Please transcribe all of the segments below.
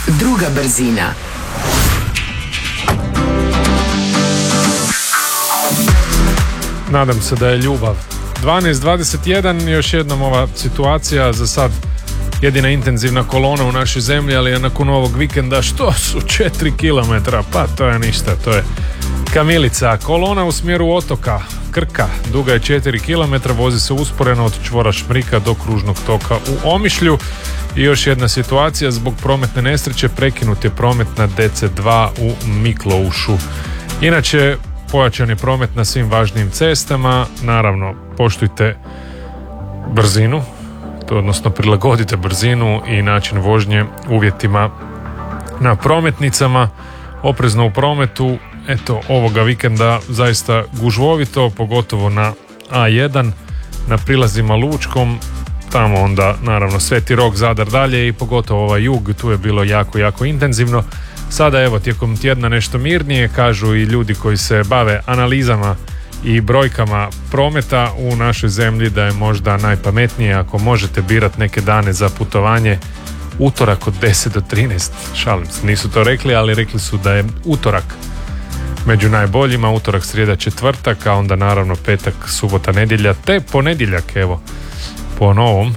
Druga brzina. Nadam se da je ljubav. 12.21, još jednom ova situacija, za sad jedina intenzivna kolona u našoj zemlji, ali je nakon ovog vikenda, što su 4 km, pa to je ništa, to je kamilica. Kolona u smjeru otoka Krka, duga je 4 km, vozi se usporeno od čvora Šmrika do kružnog toka u Omišlju. I još jedna situacija, zbog prometne nesreće prekinut je promet na DC2 u Mikloušu. Inače, pojačan je promet na svim važnijim cestama, naravno poštujte brzinu, odnosno prilagodite brzinu i način vožnje uvjetima na prometnicama, oprezno u prometu. Eto, ovoga vikenda zaista gužvovito, pogotovo na A1, na prilazima Lučkom, tamo onda naravno Sveti Rok, Zadar dalje i pogotovo ovaj jug, tu je bilo jako intenzivno. Sada evo tijekom tjedna nešto mirnije, kažu i ljudi koji se bave analizama i brojkama prometa u našoj zemlji da je možda najpametnije ako možete birati neke dane za putovanje, utorak od 10 do 13, šalim se, nisu to rekli, ali rekli su da je utorak među najboljima, utorak, srijeda, četvrtak, a onda naravno petak, subota, nedjelja, te ponedjeljak, evo, po novom,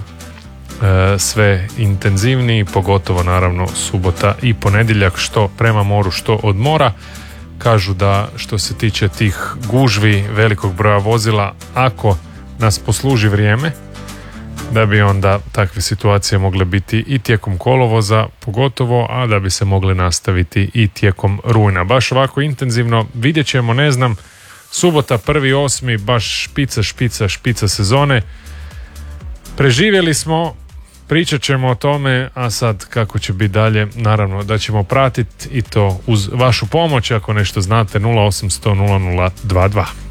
sve intenzivniji, pogotovo naravno subota i ponedjeljak, što prema moru, što od mora. Kažu da što se tiče tih gužvi, velikog broja vozila, ako nas posluži vrijeme, da bi onda takve situacije mogle biti i tijekom kolovoza pogotovo, a da bi se mogle nastaviti i tijekom rujna. Baš ovako intenzivno vidjet ćemo, ne znam, subota 1.8. baš špica sezone. Preživjeli smo, pričat ćemo o tome, a sad kako će biti dalje, naravno da ćemo pratiti i to uz vašu pomoć, ako nešto znate, 0800 0022.